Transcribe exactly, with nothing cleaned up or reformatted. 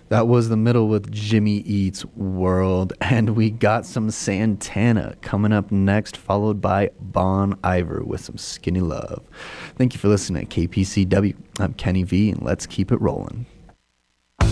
That was the middle with Jimmy Eats World, and we got some Santana coming up next, followed by Bon Iver with some Skinny Love. Thank you for listening to K P C W. I'm Kenny V, and let's keep it rolling.